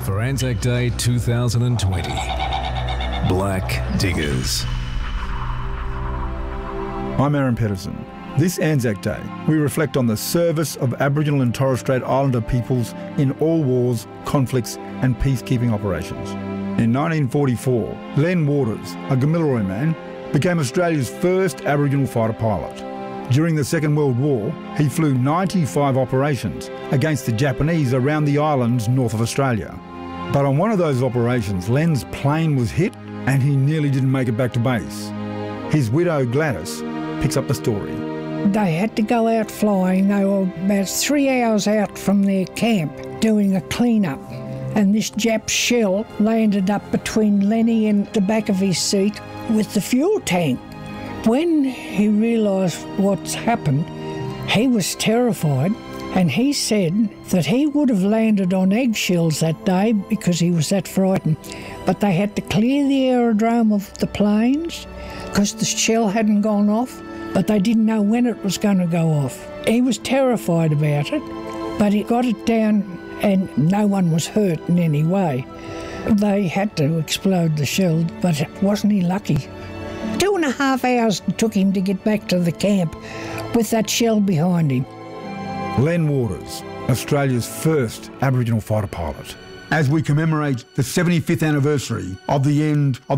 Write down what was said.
for Anzac Day 2020. Black Diggers. I'm Aaron Pedersen. This Anzac Day, we reflect on the service of Aboriginal and Torres Strait Islander peoples in all wars, conflicts and peacekeeping operations. In 1944, Len Waters, a Gamilaroi man, became Australia's first Aboriginal fighter pilot. During the Second World War, he flew 95 operations against the Japanese around the islands north of Australia. But on one of those operations, Len's plane was hit and he nearly didn't make it back to base. His widow, Gladys, picks up the story. They had to go out flying. They were about 3 hours out from their camp doing a clean-up. And this Jap shell landed up between Lenny and the back of his seat with the fuel tank. When he realised what's happened, he was terrified, and he said that he would have landed on eggshells that day because he was that frightened. But they had to clear the aerodrome of the planes because the shell hadn't gone off, but they didn't know when it was going to go off. He was terrified about it, but he got it down and no one was hurt in any way. They had to explode the shell, but wasn't he lucky? 2.5 hours it took him to get back to the camp with that shell behind him. Len Waters, Australia's first Aboriginal fighter pilot. As we commemorate the 75th anniversary of the end of